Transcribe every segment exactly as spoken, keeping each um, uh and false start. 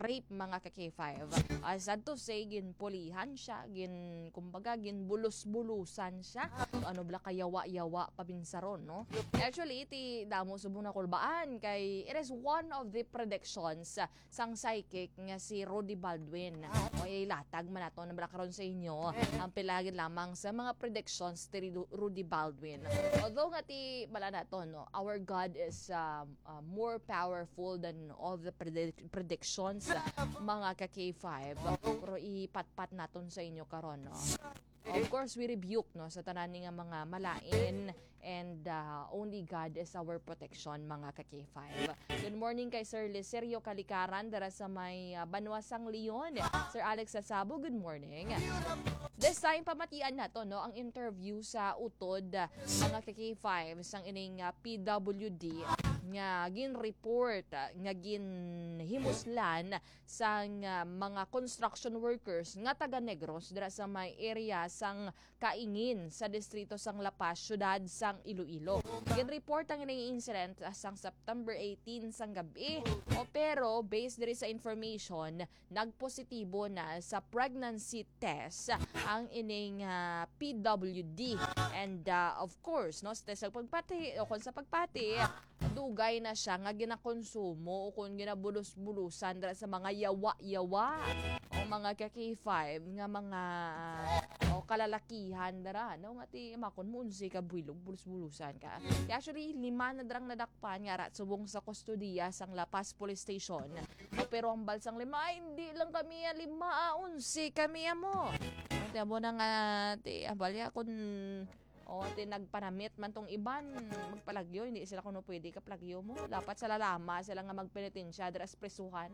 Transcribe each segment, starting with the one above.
rape mga ka K five. As uh, to say, ginpulihan siya, gin, kumbaga, ginbulus-bulusan siya. Ano bla kayawa-yawa pabinsaron, no? Actually, iti damo subong na kulbaan kay it is one of the predictions uh, sang psychic nga si Rudy Baldwin. O ilatag man nato na bala karon sa inyo ang pilagin lamang sa mga predictions ti Rudy Baldwin. Although nga ti bala nato, no, our God is uh, uh, more powerful than all the predict predictions uh, mga ka K five. Pero ipatpat naton sa inyo karon, no. Of course, we rebuke, no, sa tanan nga mga malain, and uh, only God is our protection mga ka K five. Good morning kay Sir Licerio Kalikaran dara sa may uh, Banwasang Leon. Sir Alex Sasabo, good morning. This time, pamatian na to, no, ang interview sa utod uh, mga ka K five sang ining uh, P W D nga gin-report, uh, nga gin-himuslan sang uh, mga construction workers nga taga Negros dira sa may area sang Kaingin sa distrito sang La Paz, syudad sang Iloilo. Gin-report ang ining incident uh, sang September eighteen sang gabi. O pero based diri sa information, nagpositibo na sa pregnancy test ang ining uh, P W D, and uh, of course, no, sa pagpati o kung sa pagpati dugay na siya nga ginakonsumo o kung ginabulus-bulusan dira sa mga yawa-yawa o mga ka K five nga mga o kalalakihan dara, no, nga ti makon mo unsi ka builog bulus-bulusan ka. Actually, lima na darang nadakpan nga rat subong sa kustodiya sang La Paz Police Station. O, pero ang balsang lima, ay, hindi lang kami ya lima, unsi kami ya mo. Tiyan mo na nga, ti, abalya, kung o ti nagpanamit man tong iban magpalagyo, hindi sila kuno pwede ka plagyo mo. Dapat sa lalama sila nga magpenitensya dira sa presuhan.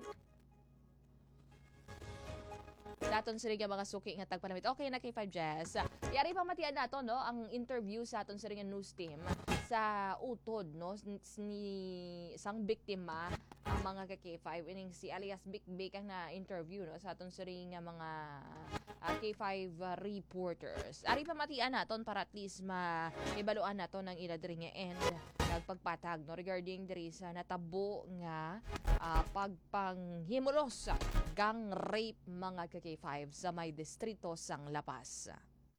Daton sila nga mga suki nga tagpanamit. Okay na K five Jazz. Yari pamatian nato, no, ang interview sa aton sila nga news team sa utod, no, ni sang biktima ang mga ka K five ining si alias Big Big ang na interview, no, sa aton sila nga mga uh, K five uh, reporters. Ari pamatian naton para at least maibaluan nato ng ila diri nga end nagpagpatag, no, regarding diri sa natabo nga uh, pagpanghimulos gang rape mga ka K five sa may distrito sang La Paz.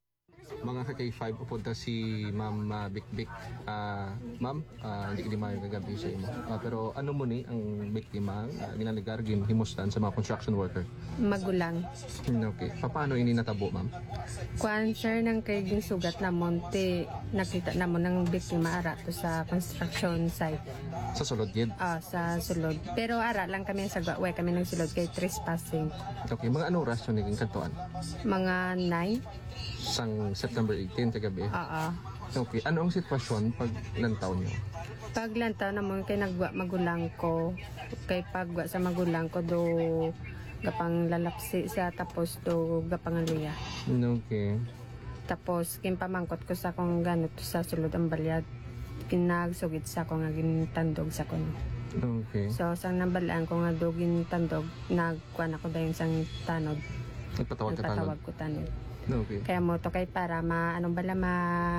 Mga ka K five, upunta si Ma'am uh, Bik Bik. Uh, Ma'am, uh, hindi ko di mayo kagabi sa imo. Uh, pero ano mo ni ang biktima uh, ginaligar, ginhimustan sa mga construction worker? Magulang. Okay. Paano ini natabo, Ma'am? Kuan sir ng kay sugat na monte, nakita namon ng biktima ara to sa construction site. Sa sulod gid? Ah, sa sulod. Pero ara lang kami sa way kami ng sulod kay trespassing. Okay, mga ano oras yun naging kantuan? Mga nine. Sang September eighteen kagabi? Oo. Okay, ano ang sitwasyon pag lantaw niyo? Pag lantaw namon kay nagwa magulang ko, kay pagwa sa magulang ko do gapang lalapsi sa tapos do gapang aluya. Okay. Tapos kimpamangkot ko sa kong ganot sa sulod ang balyad. Kinagsugit sa ko nga gintandog sa kono. Okay. So sang nabalaan ko nga do gintandog, nagkuan ako dayon sang tanod. Nagpatawag ka tanod? Nagpatawag ko tanod. Okay. Kaya mo to kay para ma anong bala ma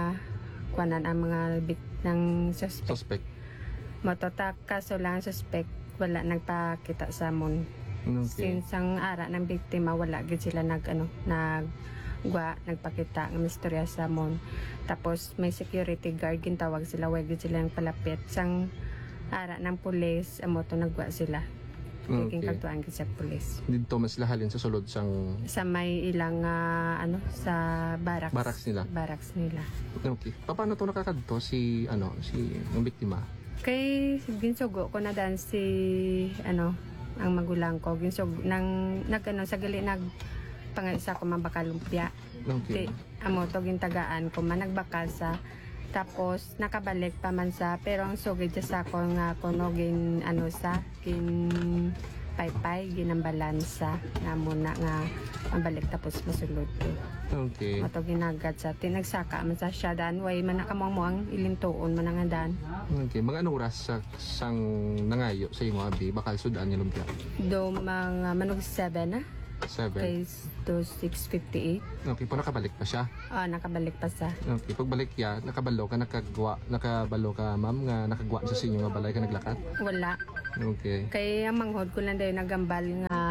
kuanan ang mga bit ng suspect. Suspect. Mo to ta kaso lang suspect wala nagpakita sa mon. Okay. Since ang ara ng biktima wala gid sila nag ano nag gwa nagpakita ng istorya sa mon. Tapos may security guard gintawag sila wag gid sila ang palapit sang ara ng pulis amo to nagwa sila. Okay. Kaya kagtuan gid sa pulis. Dito mas lahalin sa sulod sang Sa may ilang uh, ano sa barracks. Barracks nila. Barracks nila. Okay. Paano to nakakadto si ano si ng biktima? Kay ginsugo ko na dan si ano ang magulang ko ginsug nang nagano sa gali nag pangisa ko mabakalumpia. Okay. Amo to gintagaan ko man nagbakal sa tapos nakabalik pa man sa pero ang sugid sa ko nga kuno gin ano sa gin paypay ginambalansa nga muna nga mabalik tapos masulod ko. Okay. Mato ginagat sa tinagsaka man sa siya dan way man nakamamo ang ilintuon man ang dan. Okay, mga anong oras sa sang nangayo sa imo abi bakal sudan ni lumpia? Do mga manog seven na. seven. Phase to six fifty-eight. Okay, po nakabalik pa siya. Ah, nakabalik pa sa. Okay, pagbalik ya, nakabalo ka, nakagwa, nakabalo ka, ma'am, nga nakagwa sa sinyo nga balay ka naglakat? Wala. Okay. Kaya ang manghod ko lang dayo nagambal nga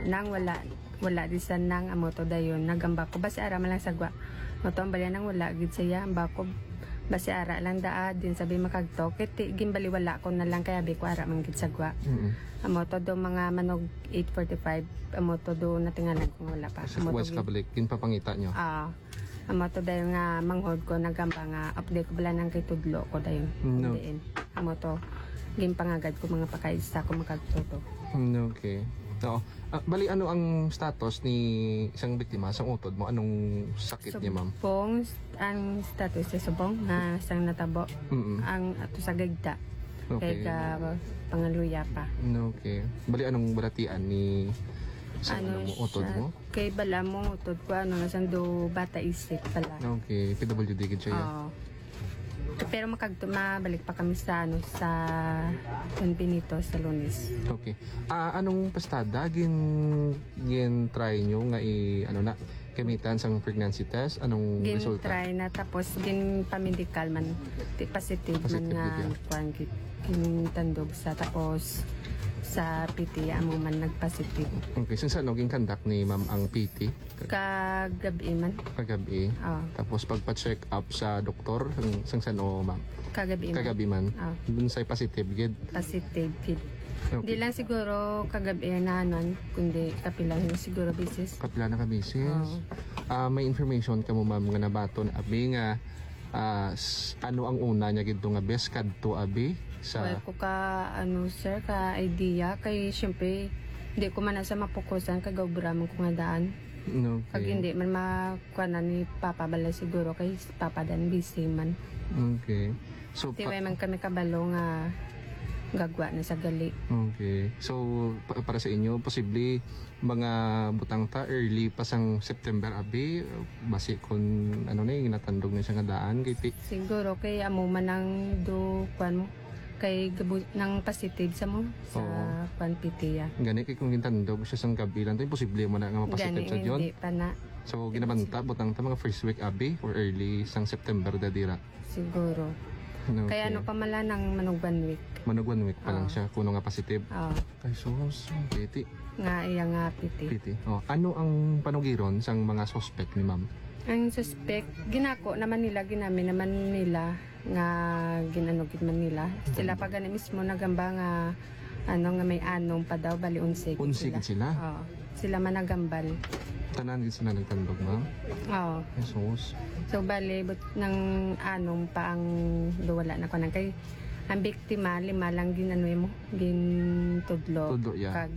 nang wala wala di sa nang amoto dayon nagamba ko basi ara man lang sagwa moto ang bali nang wala gid saya amba ko basi ara lang daa din sabi makagto kiti gimbali wala ko na lang kaya bi ko ara man gid sagwa Mm-mm. amoto do mga manog eight forty-five amoto do natinganan ko wala pa Sa amoto West gid- Kabalik, ginpapangita nyo. ah amoto dayon nga manghod ko nagamba nga update ko bala nang kay tudlo ko dayon No. diin amoto gimpangagad ko mga pakaisa ko makagtuto Mm, okay. Oo. Ah, bali, ano ang status ni isang biktima, isang utod mo? Anong sakit niya, ma'am? Subong, ang status sa subong nga sang natabo Mm-mm. ang ato sa gagda Okay. kay ka pangaluya pa Okay. Bali, anong balatian ni isang ano, mo, utod siya- mo? kay bala mo utod ko ano nasando bata isip pala Okay. P W D gid siya. Oo. Pero makagto mabalik pa kami sa ano sa San Benito sa Lunes. Okay. Ah, anong pastada gin gin try nyo nga i ano na gamitan sang pregnancy test? Anong Gin resulta? try na tapos gin pamedical man ti positive, Positive man nga gid yan. kuan gid gin tandog sa tapos sa P T amo man nagpositive. Okay. Since ano gin conduct ni ma'am ang P T Kagabi man. kagabi? Oh, Tapos pagpa-check up sa doktor sang sang sano ma'am? kagabi man. Kagabi man. Oh, Dun sa positive gid. positive gid. Di Okay. lang siguro kagabi na anon kundi kapilang siguro bisis. Kapila na ka misis. Oo. Ah, may information ka mo ma'am nga nabaton abi nga ah, s- ano ang una niya gid nga best kadto abi sa Well, ko ka, ano sir, ka idea, kay syempre, hindi ko man nasa mapukusan, kagawburaman ko nga daan. no, Pag okay. hindi man makuha na ni Papa Bala siguro, kay Papa Dan busy man. Okay. So Di pa- man kami kabalo nga gagwa na sa gali. okay. So pa- para sa inyo posible mga butang ta early pa sang September abi basi kun ano na yung natandog na siya nga daan kay ti- Siguro, kay amo man ang do, kuan mo, kay gabu ng positive sa mo, sa Oo. kuan P T ya. gani kay kung gintandog siya sang kabilang to posible mo na nga mapositive Gani, sa John. hindi pa na, So ginabanta butang ta mga first week abi or early sang September dadira. siguro. No, Kaya ano pa mala ng manugban week. Manug one week pa lang Oo. siya kuno nga positive. Oh, Ay sus, piti. nga iya nga P T. Piti. Oh, ano ang panugiron sang mga suspect ni ma'am? Ang suspect, ginako naman nila, ginami naman nila nga ginanugid man nila. Sila pa gani mismo nagamba nga ano nga may anong pa daw bali unse gid Unsi gid sila. Oo. Sila man nagambal. Tanan gid sila nagtandog ma'am. Oo. Ay sus. So bali but ng anong pa ang duwala na ko nang kay ang biktima lima lang ginano mo gintudlo Tudlo ya. kag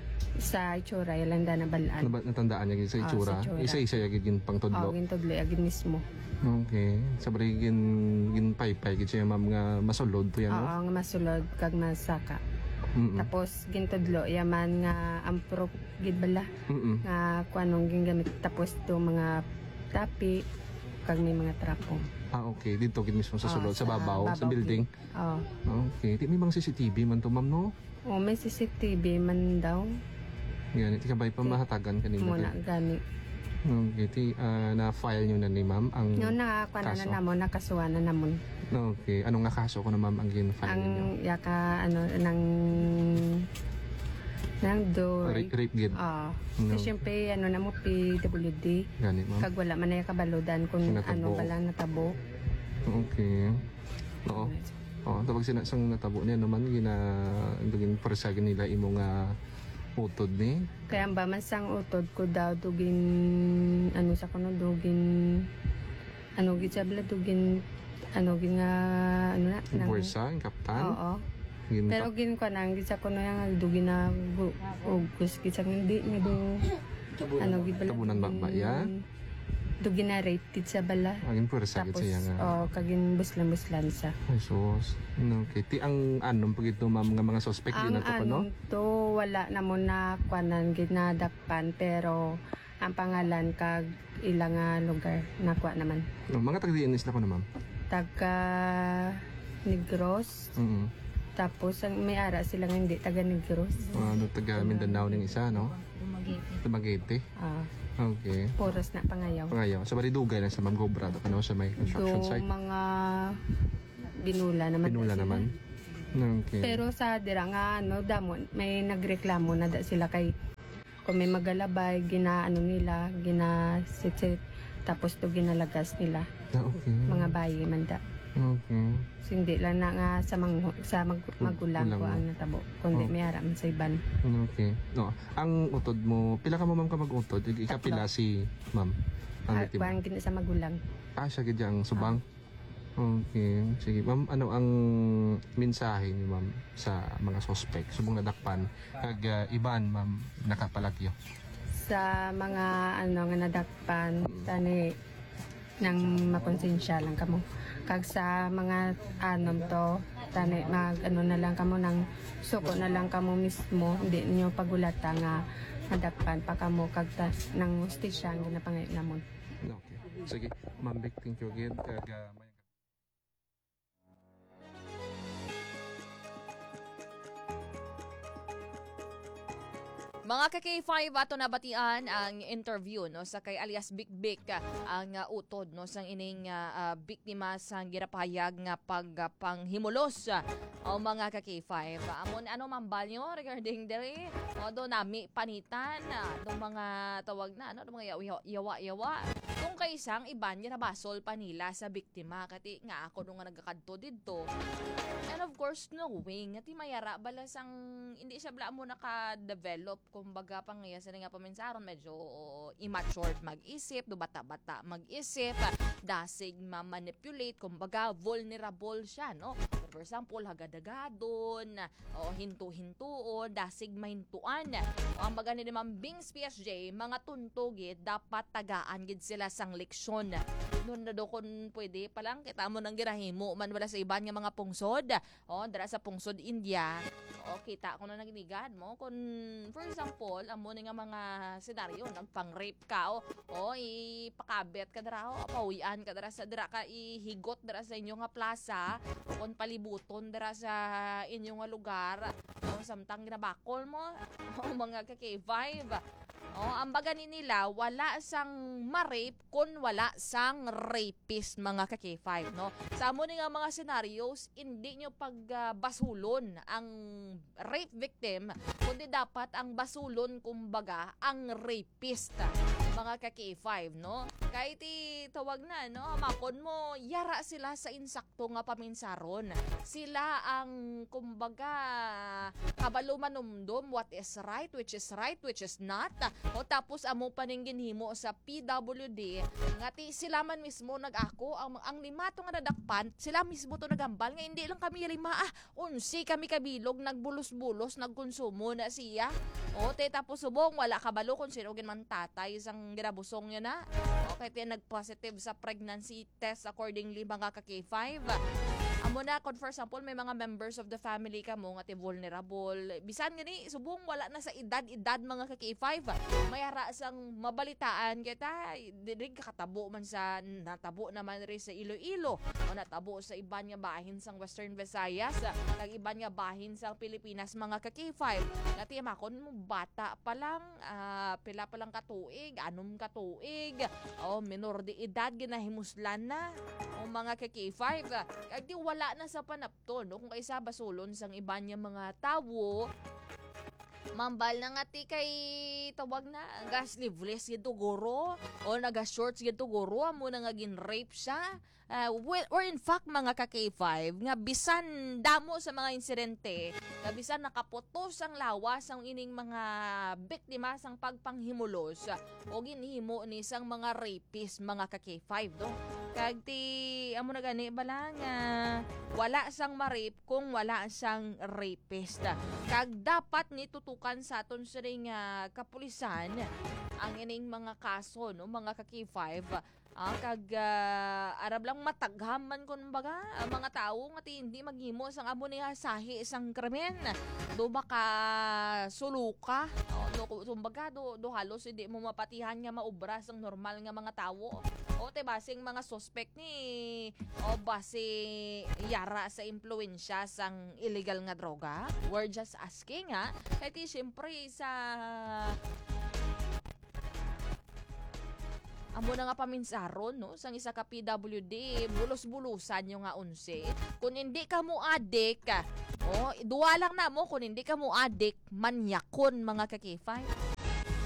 sa itsura yalanda na balaan. Nabat natandaan niya gid sa Ah, itsura. sa itsura. Isa-isa ya gid yung Oo, pangtudlo. gintudlo agad mismo. Okay. Sabay gin gin paypay gid siya ma'am nga masulod to yan Oo, no. nga masulod kag masaka. Mm. Tapos gintudlo yaman nga ampro gid bala Mm. nga kuanong gingamit tapos do mga tapi kag may mga trapo. Ah okay, dito gid mismo sa Oo, sulod sa sa babaw, sa babaw building. Oo. Okay, di may mga C C T V man to ma'am no. Oh, may C C T V man daw. Yan, iti kabay pa mahatagan kanina. Muna gani. Okay, ti ah, na-file nyo na ni ma'am ang... No na kuan na Kaso? namon nakasuwa na namon. Okay, anong nga kaso ko na ma'am ang gin-file Ang ninyo? yaka ano nang nang do. Rape, rape gid. Ah. No. So, syempre ano na mo P W D Gani ma'am. kag wala man na kabalodan kung Natabo. ano balang natabo. Okay. Oo. Oh, tapos sina sang natabo niya naman gina gin persagin nila imo nga utod ni. Kaya ba man sang utod ko daw dugin ano sa kuno dugin ano gid sa bala dugin ano gin nga ano na Ang puwersa, ang kaptan. Oo. Gin Pero gin ko nang gid sa kuno yang dugin na ugos gid sa hindi nga do ano gid bala Tabunan ba ba ya? dugin na rated sa bala. ang puwersa gid Tapos siya nga. oh kagin buslan-buslan sa. Ay sus. Okay, ti ang anom pag ito ma'am nga mga suspect din Ang na to no? anong to wala na mo na kwanan gid na dakpan pero ang pangalan kag ilang nga lugar nakuha naman. No, mga taga-D N S na ko na ma'am. Taga Negros Mm. tapos ang may ara sila nga hindi taga Negros. Ano taga Mindanao ning isa no? Dumaguete. Ah, Okay. puros na pangayaw. Pangayaw. Sa Baridugay na sa Ma'am Gobra to kano sa may construction Do site. mga binula naman. Pinula na sila. naman. Okay. Pero sa dira nga ano damon may nagreklamo na da sila kay kung may magalabay, ginaano nila, ginasit tapos to ginalagas nila. Ah, okay. Mga bayi manda. Okay. So, hindi lang na nga sa, mang, sa mag, magulang Magulang ko mo. ang natabo, kundi Oh. may haram sa iban. Okay. No, ang utod mo, pila ka mo ma'am ka mag-utod? Ika pila si ma'am. Ang Ah, biktima. kuhaan gina sa magulang. Ah, siya gid ang subang. Okay. Sige, ma'am, ano ang mensahe ni ma'am sa mga suspect? Subong nadakpan kag uh, iban ma'am nakapalagyo. Sa mga ano nga nadakpan, tani nang makonsensya lang kamo. Kag sa mga anom to, tani mag ano na lang kamo nang suko na lang kamo mismo, hindi niyo pagulata nga nadakpan pa kamo kag tas nang hustisya ang ginapangay namon. Okay. Sige, ma'am Vic, thank you again kag uh, may- Mga ka-K five ato nabatian ang interview no sa kay alias Big Big ah, ang uh, utod no sang ining uh, uh, biktima sang ginapahayag nga pagpanghimulos uh, o mga ka-K five. Amon ano mambal nyo regarding dere o do nami panitan uh, do mga tawag na ano do mga yawa-yawa. Kung kay isang iban nga nabasol pa nila sa biktima kati nga ako nung nga nagakadto didto. And of course knowing nga ti mayara bala sang hindi siya bla mo naka-develop kumbaga pangaya sa nga paminsaron medyo immature mag-isip, do bata-bata mag-isip, dasig ma-manipulate, kumbaga vulnerable siya, no? For example, hagadagadon, o hinto-hintuon, dasig mahintuan. O ang baga ni Ma'am Bings P S J, mga tuntugid, dapat tagaan gid sila sang leksyon. Noon na do kung pwede palang kita mo nang girahimo man wala sa iban nga mga pungsod. O dara sa pungsod India, o kita ko na naginigan mo kung for example amo ni nga mga senaryo nang pang-rape ka o o ipakabet ka dara o pawian ka dara sa dira ka ihigot dara sa inyo nga plaza o palibuton dara sa inyo nga lugar o samtang ginabakol mo o mga ka-K five. Oh, ang baga ni nila wala sang ma-rape kun wala sang rapist mga ka-K five, no? Sa amo ni nga mga scenarios, hindi nyo pagbasulon uh, ang rape victim, kundi dapat ang basulon kumbaga ang rapist mga ka-K five, no? Kahit tawag na, no? Makon mo, yara sila sa insakto nga paminsaron. Sila ang kumbaga kabalumanumdum what is right, which is right, which is not. O tapos amo pa ning ginhimo sa P W D nga ti sila man mismo nag-ako ang, ang lima to nga nadakpan sila mismo to nagambal nga hindi lang kami lima ah unsi kami kabilog nagbulos-bulos nagkonsumo na siya o te tapos subong wala kabalo kung sino gin man tatay sang ginabusong niya na o kay ti nag-positive sa pregnancy test accordingly mga ka-K five. Amo na, kung for example, may mga members of the family ka mo nga ti vulnerable. Bisan nga ni, subong wala na sa edad-edad mga ka-K five. May hara sang mabalitaan kita, dirig katabo man sa, natabo naman rin sa Iloilo. O natabo sa iban nga bahin sang Western Visayas. Kag iban nga bahin sang Pilipinas mga ka-K five. Ngati makon mo, bata pa lang, uh, pila pa lang katuig, anom katuig. O minor de edad, ginahimuslan na. O mga ka-K five. Kag di wala na sa panapton no? Kung kaysa basulon sang iban nga mga tawo mambal na nga ti kay tawag na ga sleeveless gito guro o naga shorts gito guro amo na nga gin rape siya uh, well, or in fact mga ka-K five nga bisan damo sa mga insidente nga bisan nakaputos ang lawas ang ining mga biktima sang pagpanghimulos o ginhimo ni sang mga rapist mga ka-K five do kag ti amo na gani bala nga wala sang ma-rape kung wala sang rapist kag dapat nitutukan sa aton sa ring uh, kapulisan ang ining mga kaso no mga ka-K five ah, kag uh, arab lang mataghaman kun baga ang mga tawo nga ti hindi maghimo sang amo ni sahi sang krimen do baka suluka no kumbaga do, do halos hindi mo mapatihan nga maubra sang normal nga mga tawo o te basing mga suspect ni o base yara sa impluensya sang illegal nga droga we're just asking ha kaya ti syempre sa amo na nga paminsaron no sang isa ka P W D bulos-bulusan yung nga unse kung hindi ka mo adik oh duwa lang na mo kung hindi ka mo adik manyakon mga ka-K five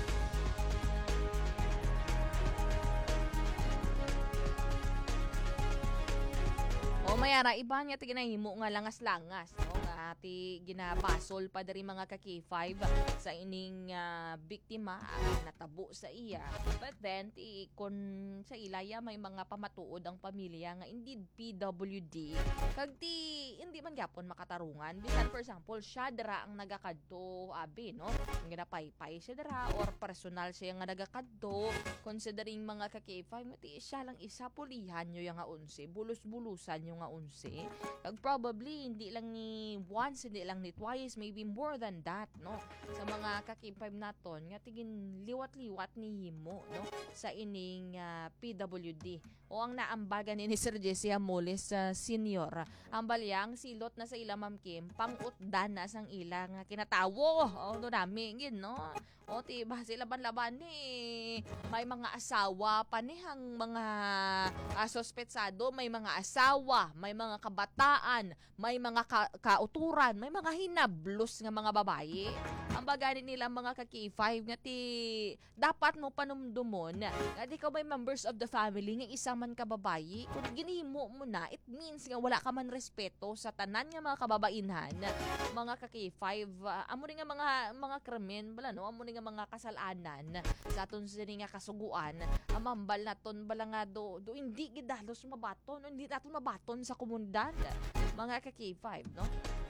mayara iba nga ti ginahimo nga langas-langas no nga ti ginabasol pa diri mga ka K five sa ining uh, biktima ang natabo sa iya. But then ti kon sa ilaya may mga pamatuod ang pamilya nga indeed P W D kag ti hindi man gyapon makatarungan bisan for example siya dira ang nagakadto abi no ang ginapaypay siya dira or personal siya nga nagakadto considering mga ka K five mati siya lang isa pulihan nyo yung nga unsi bulus-bulusan yung nga unsi kag probably hindi lang ni once hindi lang ni twice maybe more than that no sa mga ka K five naton nga tigin liwat-liwat ni himo no sa ining uh, P W D o ang naambagan ni Sir Jesse Amoles sa uh, senior ang balyang silot na sa ila Ma'am Kim pangutdan na sang ila nga kinatawo o do nami gin no o ti ba sila ban-laban ni may mga asawa panihang mga uh, sospetsado may mga asawa may mga kabataan may mga ka- kauturan may mga hinablos nga mga babae ang bagani nila mga ka K five nga ti dapat mo panumdumon nga di ka may members of the family nga isa man ka babae kung ginihimo mo na it means nga wala ka man respeto sa tanan nga mga kababainhan mga ka K five uh, amo rin nga mga mga krimen bala no amo rin nga mga kasalanan sa aton sini nga kasuguan amambal naton bala nga do, do hindi gidalos mabaton hindi naton mabaton sa komunidad mga ka K five no.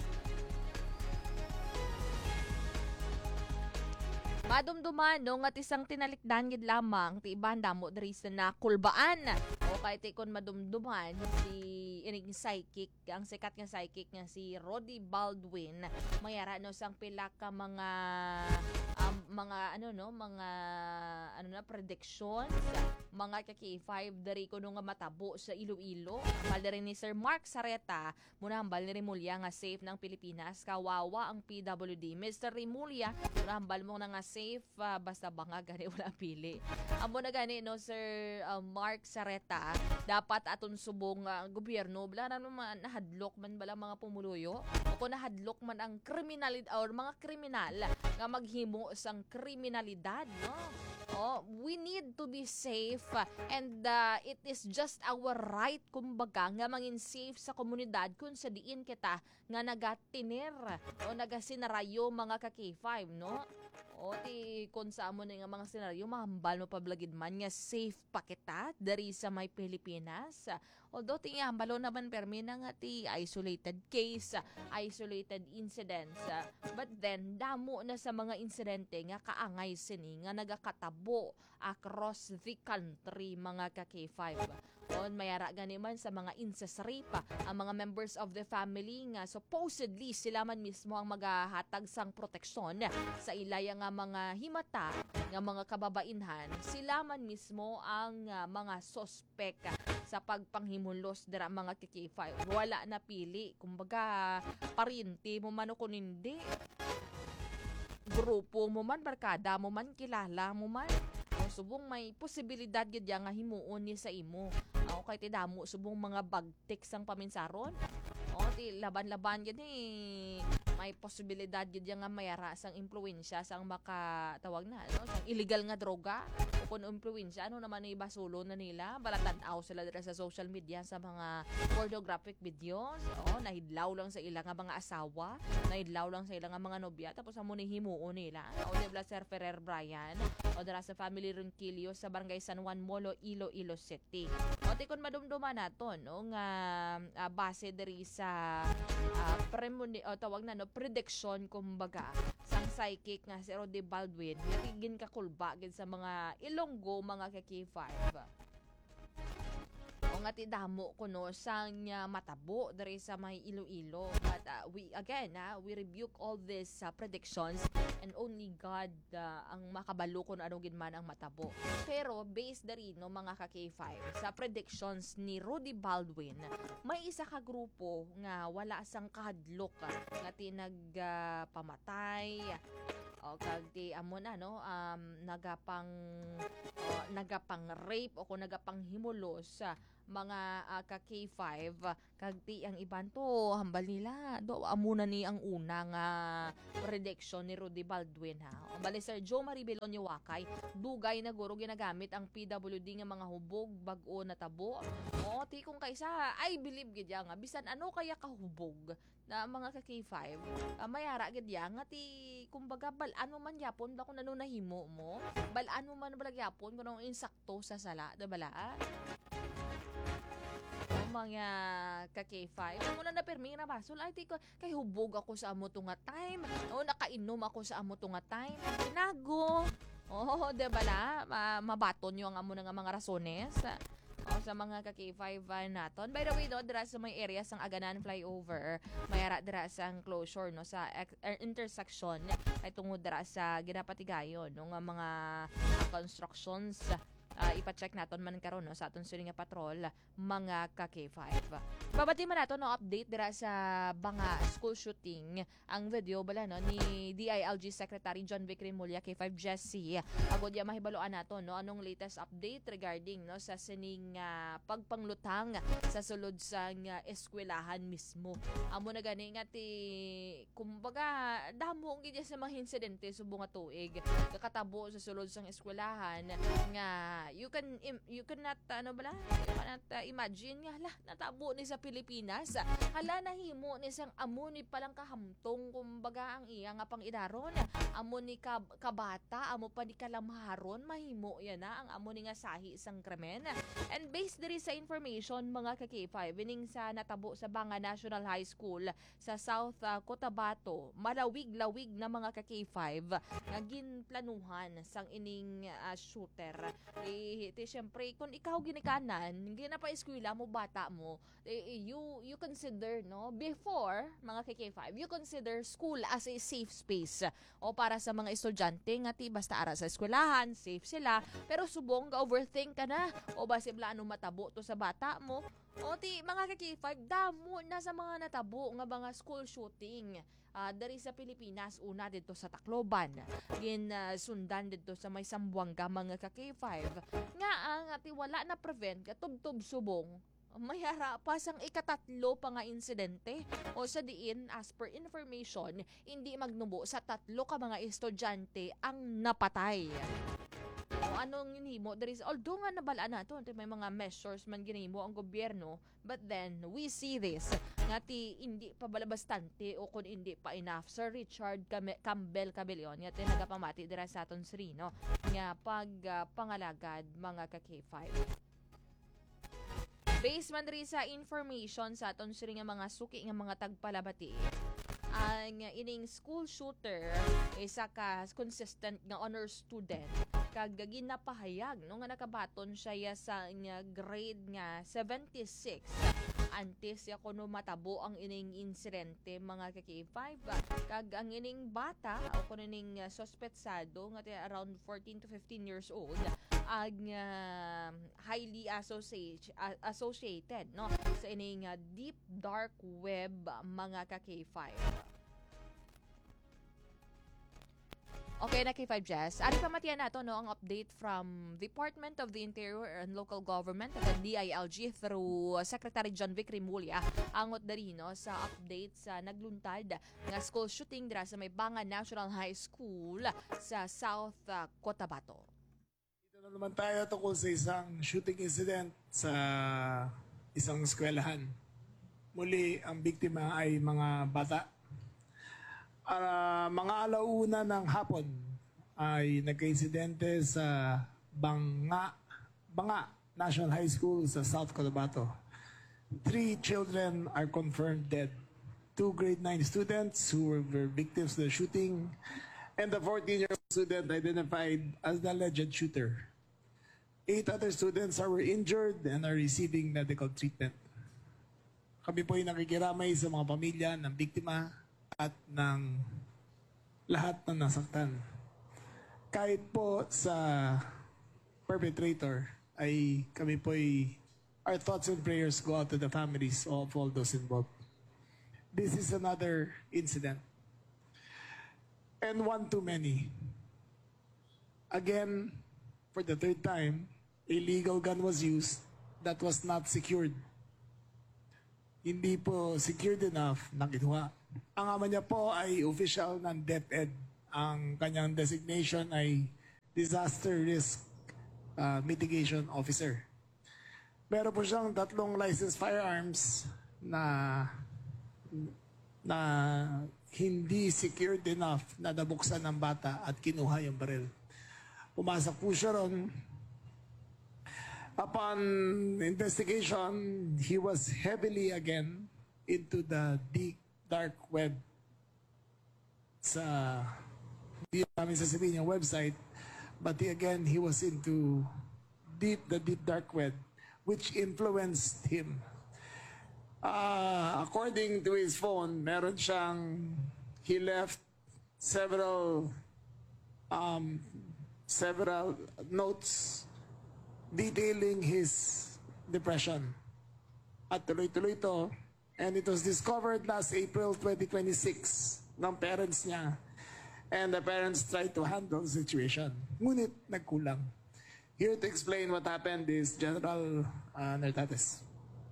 Madumduman no nga tisang tinalikdan gid lamang ti iban damo diri sa nakulbaan o kay ti kon madumduman si ining psychic ang sikat nga psychic nga si Roddy Baldwin mayara no sang pila ka mga um, mga ano no mga ano na predictions mga ka K five dari kuno nga matabo sa Iloilo ambal diri ni Sir Mark Sareta muna ambal ni Rimulya nga safe ng Pilipinas kawawa ang P W D Mister Rimulya muna ambal mo na nga safe uh, basta banga gani wala pili amo na gani no Sir uh, Mark Sareta dapat aton subong uh, gobyerno bala na naman nahadlok man bala mga pumuluyo o kung nahadlok man ang kriminalidad or mga kriminal nga maghimo sang kriminalidad no. Oh, we need to be safe and uh, it is just our right kumbaga nga mangin safe sa komunidad kung sa diin kita nga nagatiner o nagasinarayo mga ka K five no. O ti kung sa amo nga mga senaryo mahambal mo pablagid man nga safe pa kita dari sa may Pilipinas. Although ti hambalo naman permi na nga ti isolated case, isolated incidents. But then damo na sa mga insidente nga kaangay sini nga nagakatabo across the country mga ka K five. On mayara gani man sa mga incest rape ang mga members of the family nga supposedly sila man mismo ang magahatag sang proteksyon sa ilaya nga mga himata nga mga kababainhan sila man mismo ang uh, mga sospek sa pagpanghimulos dira mga K five wala na pili kumbaga parinti mo man o kung hindi grupo mo man barkada mo man kilala mo man o subong may posibilidad gid nga himuon ni sa imo o kay ti damo subong mga bagtik sang paminsaron o ti laban-laban gid ni may posibilidad gid nga mayara sang impluwensya sang makatawag na no sang illegal nga droga o kun impluwensya ano naman ni basulo na nila balatan-aw sila dira sa social media sa mga pornographic videos o nahidlaw lang sa ilang nga mga asawa nahidlaw lang sa ilang nga mga nobya tapos amo ni himuon nila o ni Sir Ferrer Brian o dira sa family Ronquillo sa barangay San Juan Molo Iloilo City o ti kun madumduman naton no nga uh, base diri sa uh, premoni o tawag na no prediction kumbaga sang psychic nga si Roddy Baldwin natigin ka kulba gid sa mga Ilonggo mga ka K five o nga ti damo kuno sang uh, matabo diri sa may Iloilo but uh, we again uh, we rebuke all these uh, predictions and only God uh, ang makabalo kung ano gid man ang matabo pero based diri no mga ka K five sa predictions ni Roddy Baldwin may isa ka grupo nga wala sang kahadlok uh, nga ti nagpamatay uh, o kag ti amo na no um nagapang uh, nagapang rape o kung nagapang himulos uh, mga ah, ka K five kag ti ang iban to hambal nila do amuna ni ang unang uh, prediction ni Rudy Baldwin ha. Bali Sir Joe Marie Belonio Wakay, dugay na guro ginagamit ang P W D nga mga hubog bag-o na tabo. O ti kung kaysa I believe gid ya nga bisan ano kaya kahubog na mga ka K five uh, mayara gid ya nga ti kumbaga bal ano man yapon ba kung ano nahimo mo bal ano man balag yapon kung ano insakto sa sala da bala o mga ka K five amo na napermi na basol ay ti ko kay hubog ako sa amo to nga time o nakainom ako sa amo to nga time tinago oh da bala Ma- mabaton yung amo na nga mga rasones o sa mga ka K five uh, naton. By the way, no, dira sa may area sang Aganan flyover, mayara dira sang closure no sa ex- er, intersection ay tungod dira sa Ginapatigayon no nga mga uh, constructions uh, ipa-check naton man karon no sa aton suri nga patrol mga ka K five. Babati man nato no update dira sa Banga school shooting ang video bala no ni D I L G Secretary John Vic Remulla K five Jesse. Agod ya mahibaloan nato no anong latest update regarding no sa sining uh, pagpanglutang sa sulod sa uh, eskwelahan mismo. Amo na gani nga ti kumbaga damo gid sa mga insidente subong nga tuig kakatabo sa sulod sang eskwelahan nga you can im, you cannot ano bala you cannot uh, imagine nga hala natabo ni sa Pilipinas hala nahimo ni sang amo ni palang kahamtong kumbaga ang iya nga pang idaron amo ni ka, kabata amo pa ni kalamharon mahimo yan na ang amo ni nga sahi sang krimen. And based diri sa information mga ka K five ining sa natabo sa Banga National High School sa South uh, Cotabato malawig-lawig na mga ka K five nga ginplanuhan sang ining uh, shooter eh ti syempre kung ikaw ginikanan gina pa eskwela mo bata mo eh, you you consider no before mga K K five you consider school as a safe space o para sa mga estudyante nga ti basta ara sa eskwelahan safe sila pero subong ga overthink ka na o basi bla ano matabo to sa bata mo o ti mga K K five damo na sa mga natabo nga mga school shooting uh, dari sa Pilipinas una dito sa Tacloban gin uh, sundan dito sa may Sambuanga mga ka K five nga ang ati wala na prevent katubtob subong mayara pa sang ikatatlo pa nga insidente o sa diin as per information hindi magnubo sa tatlo ka mga estudyante ang napatay. O anong ginhimo there is although nga nabalaan nato may mga measures man ginhimo ang gobyerno but then we see this nga ti hindi pa balabastante o kung hindi pa enough. Sir Richard Cam- Campbell Cabellion nga ti nagapamati dira sa aton sri no nga pag uh, pangalagad mga ka K five. Based man rin sa information sa aton siri nga mga suki nga mga tagpalabati ang ining school shooter isa ka consistent nga honor student kag ginapahayag no nga nakabaton siya sa nga grade nga seventy-six antes ya kuno matabo ang ining insidente mga ka K five kag ang ining bata o kuno ning uh, suspetsado nga around fourteen to fifteen years old ang uh, highly associate, uh, associated no sa ining uh, deep dark web mga ka K five. Okay na K five Jess. Ari pamatiyan nato no ang update from Department of the Interior and Local Government at D I L G through Secretary John Vic Remulla angot dari no sa update sa nagluntad nga school shooting dira sa may Banga National High School sa South uh, Cotabato. Dito na naman tayo tungkol sa isang shooting incident sa isang eskwelahan. Muli, ang biktima ay mga bata. Uh, mga alauna ng hapon ay nagka-insidente sa Banga, Banga National High School sa South Cotabato. Three children are confirmed dead. Two grade nine students who were, were victims of the shooting and the fourteen-year-old student identified as the alleged shooter. Eight other students are were injured and are receiving medical treatment. Kami po ay nakikiramay sa mga pamilya ng biktima at ng lahat ng nasaktan. Kahit po sa perpetrator ay kami po ay our thoughts and prayers go out to the families of all those involved. This is another incident. And one too many. Again, for the third time, a legal gun was used that was not secured. Hindi po secured enough na kinuha. Ang ama niya po ay official ng DepEd. Ang kanyang designation ay Disaster Risk uh, Mitigation Officer. Meron po siyang tatlong licensed firearms na na hindi secured enough na nabuksan ng bata at kinuha yung baril. Pumasok po siya ron. Upon investigation, he was heavily again into the deep dark web. Sa hindi namin sasabihin yung website, but he, again, he was into deep the deep dark web, which influenced him. Uh, according to his phone, meron siyang, he left several um, several notes detailing his depression. At tuloy-tuloy ito, and it was discovered last April twenty twenty-six ng parents niya. And the parents tried to handle the situation. Ngunit nagkulang. Here to explain what happened is General uh, Nertates.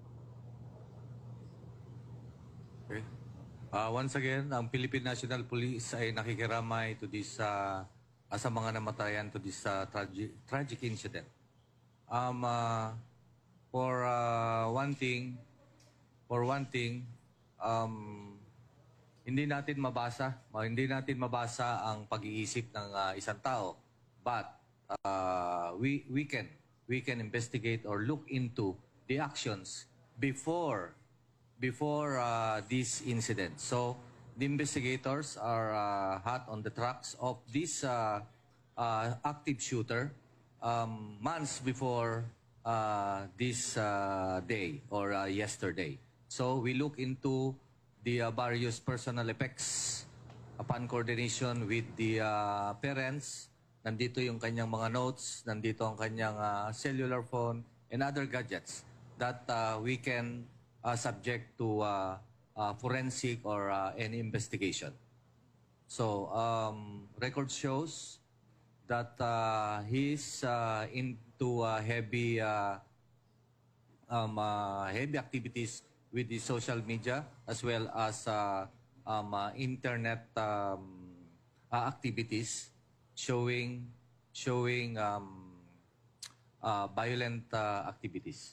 Okay. Uh, once again, ang Philippine National Police ay nakikiramay to this uh, sa mga namatayan to this uh, tragic, tragic incident. Um, uh, for uh, one thing, for one thing, um, hindi natin mabasa, uh, hindi natin mabasa ang pag-iisip ng uh, isang tao, but uh, we we can we can investigate or look into the actions before before uh, this incident. So the investigators are uh, hot on the tracks of this uh, uh, active shooter um, months before uh, this uh, day or uh, yesterday. So we look into the uh, various personal effects upon coordination with the uh, parents. Nandito yung kanyang mga notes, nandito ang kanyang uh, cellular phone and other gadgets that uh, we can uh, subject to uh, uh, forensic or uh, any investigation. So, um, record shows that uh, he's uh, into uh, heavy uh, um, uh, heavy activities with the social media as well as uh, um, uh, internet um, uh, activities showing showing um, uh, violent uh, activities.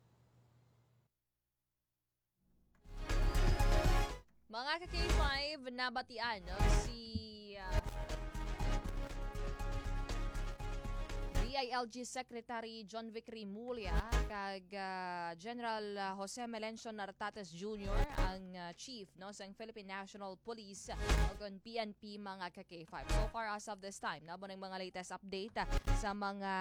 Mga ka-K five, nabatian no? si uh, D I L G Secretary John Vic Rimulya kag uh, General uh, Jose Melencio Nartates Junior ang uh, chief no sa Philippine National Police ug ang P N P mga ka-K five. So far as of this time, nabo ng mga latest update uh, sa mga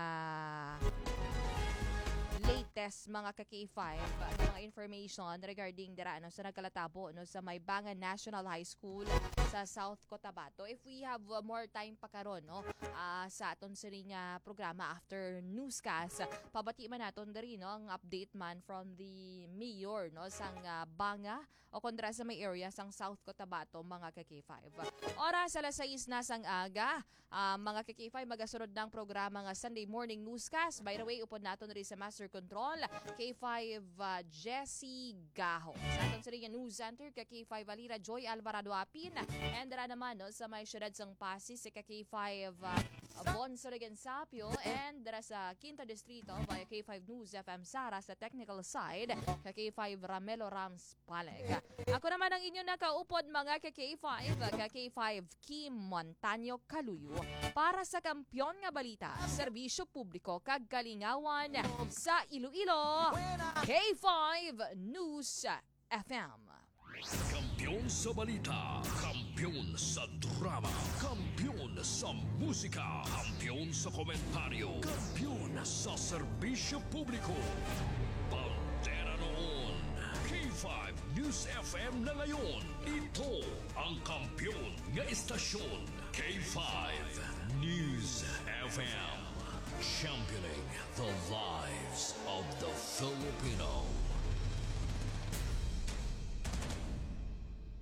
latest mga ka-K five uh, mga information regarding dira no sa nagkalatabo no sa Maybangan National High School sa South Cotabato. If we have uh, more time pa karon no uh, sa aton sining uh, programa after newscast, uh, pabati man naton diri no ang update man from the mayor no sang uh, Banga o kontra sa may area sang South Cotabato mga ka-K five. Oras alas sais na sang aga, uh, mga ka-K five magasunod ng programa nga Sunday Morning Newscast. By the way, upod naton diri sa Master Control K five uh, Jessie Gaho. Sa aton sa News Center ka-K five Alira Joy Alvarado Apin. And dara naman no, sa may syudad sang Pasig si ka-K five uh, Bon Sorigan Sapio, and dara sa Quinta Distrito via K five News F M Sara sa technical side ka-K five Ramelo Rams Paleg. Ako naman ang inyo nakaupod mga ka-K five, ka-K five Kim Montaño Kaluyo para sa kampyon nga balita, serbisyo publiko kag kalingawan sa Iloilo, K five News F M. Kampiyon sa balita, kampiyon sa drama, kampiyon sa musika, kampiyon sa komentaryo, kampiyon sa serbisyo publiko. Bandera noon, K five News F M na ngayon. Ito ang kampiyon nga istasyon, K five News F M. Championing the lives of the Filipino.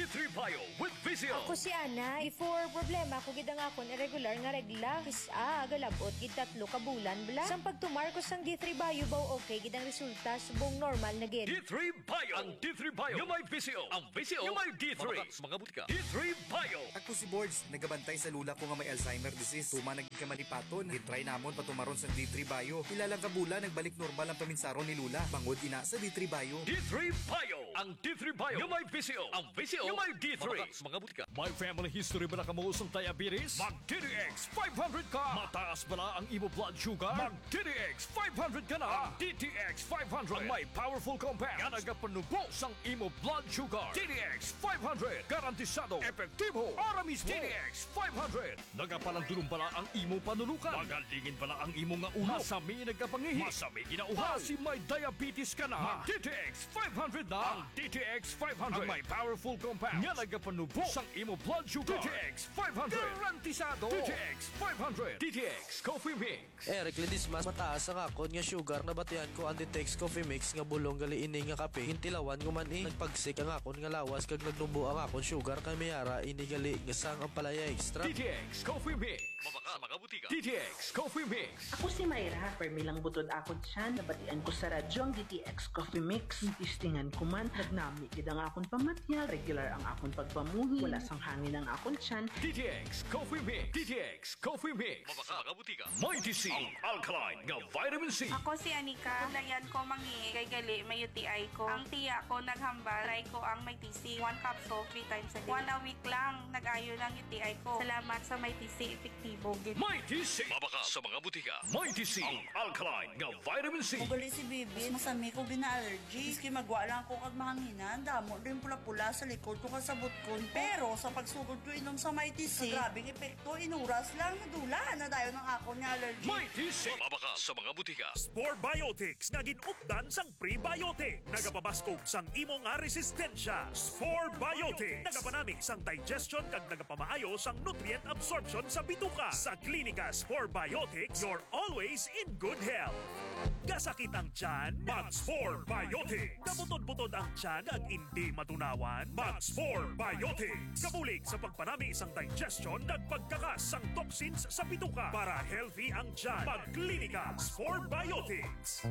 three Bio with Vizio. Ako si Ana, before problema ko gid ang akon irregular nga regla. Kisa galabot gid tatlo ka bulan bla. Sang pagtumar ko sang D three Bio baw okay gid ang resulta subong normal na gid. D three Bio. Ang D three Bio yung may Vizio. Ang Vizio yung may D three. Mga butika. D three Bio. Ako si Boards, nagabantay sa lula ko nga may Alzheimer disease. Tuma nagkamalipaton, gitry namon patumaron sa D three Bio. Ilang kabula nagbalik normal ang paminsaron ni lula. Bangod ina sa D three Bio. D three Bio. Ang D three Bio yung may Vizio. Ang Vizio yung may D three. Mga butika. May family history ba na kamuos ng diabetes? Mag D D X five hundred ka. Mataas ba na ang imo blood sugar? Mag D D X five hundred ka na. Ang D T X five hundred ang may powerful compound nga nagapanubos ang imo blood sugar. D D X five hundred garantisado epektibo. Aramis D D X five hundred nagapalandulong pala ang imo panulukan. Magalingin pala ang imo nga ulo. Masami nagkapangihi. Masami ginauhaw. Kasi may diabetes ka na. Mag D T X five hundred na. Ang D T X five hundred ang may powerful compound nga nagapanubos ang imo blood sugar. D T X five hundred garantisado. D T X five hundred. D T X Coffee Mix. Eric Ledismas, mataas ang akon nga sugar na batian ko ang D T X Coffee Mix nga bulong gali ini nga kape. Hintilawan ko man eh. Nagpagsik ang akon nga lawas kag nagnubo ang akon sugar kay mayara ini gali nga sang ang palaya extra. D T X Coffee Mix. Mabaka sa mga butika. D T X Coffee Mix. Ako si Mayra, permilang butod ako dyan. Nabatian ko sa radyo ang D T X Coffee Mix. Tistingan ko man, nagnami gid ang akon pamatyal. Regular ang akon pagpamuhi. Wala sang hangin ang akon tiyan. D T X Coffee Mix. D T X Coffee Mix. Mabaka sa mga butika. Mighty C. Ang alkaline nga vitamin C. Ako si Anika. Layan ko mangi kay gali may U T I ko. Ang tiya ko naghambal. Try ko ang may T C. One capsule, three times a day. One a week lang. Nag-ayo ng U T I ko. Salamat sa may T C. Epektibo. Mighty C. Mabaka sa mga butika. Mighty C. Ang alkaline nga vitamin C. Ugali si Bibi, masami ko gina-allergy. Iski magwa lang ko kag mahanginan. Damo din pula-pula sa likod ko kasabot ko. Pero sa pagsugod ko inom sa Mighty C, grabing epekto, inuras lang, nadula na dayon ng ako niya allergy. Mighty C. Mabaka sa mga butika. Spore Biotics nga ginupdan sang prebiotic. Nagapabaskog sang imo nga resistensya. Spore Biotics. Nagapanamig sang digestion kag nagapamaayo sang nutrient absorption sa bituka. Sa Klinika Spore Biotics, you're always in good health. Gasakit ang tiyan, mag-Spore Biotics. Kabutod-butod ang tiyan ag hindi matunawan, mag-Spore Biotics. Kabulig sa pagpanami isang digestion ag pagkakas sang toxins sa bituka para healthy ang tiyan. Mag-Klinika Spore Biotics.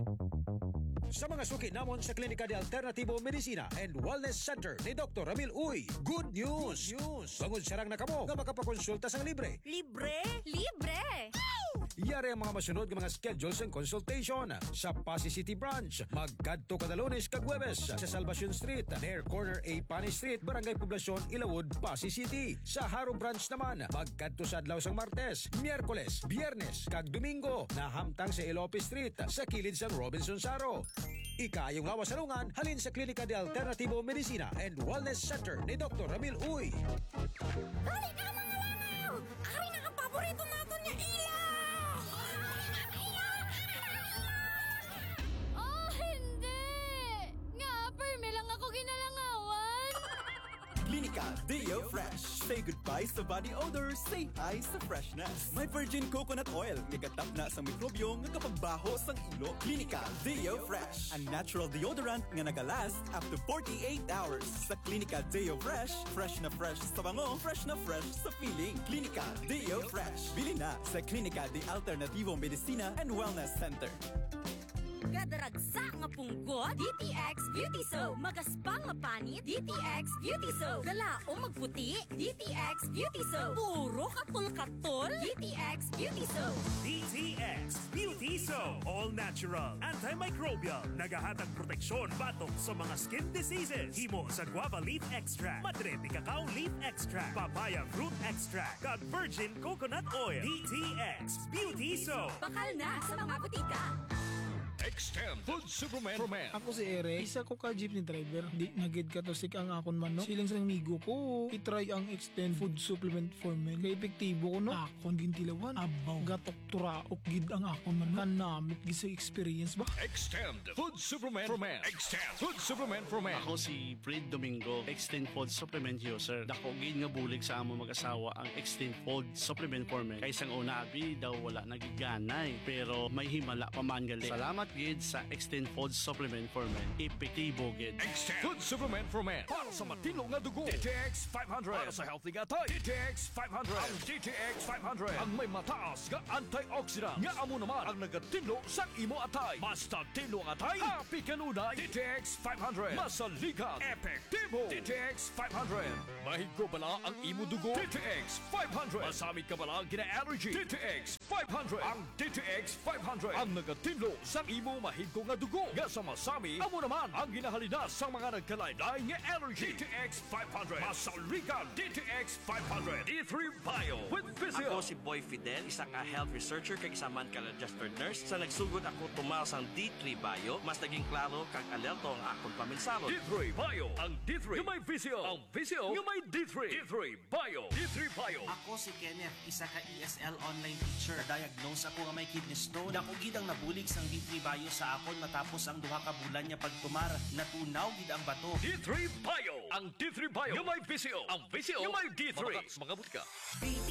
Sa mga suki namon sa Klinika de Alternativo Medicina and Wellness Center ni Doctor Ramil Uy, good news! Good news! Bangod sarang na kamo nga makapakonsulta sang libre. Libre? Libre! Yari ang mga masunod ng mga schedules and consultation sa Pasay City Branch. Magkadto kada Lunes kag Huwebes sa Salvacion Street, near corner A Pani Street, Barangay Poblacion, Ilawod, Pasay City. Sa Haro Branch naman, magkadto sa adlaw sang Martes, Miyerkules, Biyernes kag Domingo na hamtang sa Ilope Street sa kilid sang Robinson Saro. Ikayong lawas salungan halin sa Klinika de Alternativo Medicina and Wellness Center ni Doctor Ramil Uy. Dali ka mga langaw! Ari na ang paborito natin niya ilaw! Oh, hindi! Nga, perme lang ako ginalangawan! Klinika Deo Fresh. Say goodbye sa body odor, say hi sa freshness. May virgin coconut oil, nagatap na sa mikrobyo nga kapagbaho sang ilo. Klinika Deo Fresh. A natural deodorant nga nagalast up to forty-eight hours. Sa Klinika Deo Fresh, fresh na fresh sa bango, fresh na fresh sa feeling. Klinika Deo Fresh. Bili na sa Klinika de Alternativo Medicina and Wellness Center. Gadaragsa nga punggot, D T X Beauty Soap. Magaspang nga panit, D T X Beauty Soap. Galao magputi, D T X Beauty Soap. Puro katol-katol, D T X Beauty Soap. D T X Beauty Soap. All natural, antimicrobial, nagahatag proteksyon batok sa mga skin diseases. Himo sa guava leaf extract, madre de cacao leaf extract, papaya fruit extract, kag virgin coconut oil. D T X Beauty Soap. Bakal na sa mga butika. Extend Food Superman for Men. Ako si Eric, isa ko ka jeepney driver. Di nagid ka to sik ang akon man no. Siling sa migo ko, itry ang Extend Food Supplement for Men. Kaya epektibo ko no. Akon gintilawan, abaw, gatok turaok gid ang akon man no. Kanamit gid sa experience ba? Extend Food Supplement for Men. Extend Food Supplement for Men. Ako si Fred Domingo, Extend Food Supplement user. Dako gid nga bulig sa amo mag-asawa ang Extend Food Supplement for Men. Kaysang una abi daw wala nagiganay, pero may himala pa man gali. Salamat gid sa Extend Food Supplement for Men. Epektibo gid. Extend Food Supplement for Men. Para sa matino nga dugo. D T X five hundred. Para sa healthy nga tay. D T X five hundred. Ang D T X five hundred. Ang may mataas nga antioxidant. Nga amo naman ang nagatinlo sa imo atay. Basta tinlo ang atay. Happy kanunay. D T X five hundred. Masaligan. Epektibo. D T X five hundred. Mahigo bala ang imo dugo. D T X five hundred. Masamit ka bala gina-allergy. D T X five hundred. Ang D T X five hundred. Ang nagatinlo sa imo mahigo nga dugo. Nga sa masami, amo naman ang ginahalinas sa mga nagkalaylay nga allergy. D T X five hundred. Masaligan. D T X five hundred. D three Bio with Physio. Ako si Boy Fidel, isa ka health researcher kag isa man ka registered nurse. Sa nagsugod ako tumal sang D three Bio, mas naging klaro kag alerto ang akong paminsarot. D three Bio. Ang D three nga may Physio. Ang Physio nga may D three. D three Bio. D three Bio. Ako si Kenneth, isa ka E S L online teacher. Diagnose ako nga may kidney stone. Dako gid ang nabulig sang D three Bio sa akon matapos ang duha ka bulan niya pagtumar. Natunaw gid ang bato. D three Bio. Ang D three Bio nga may Physio. Ang Physio nga may D three. Mga butka.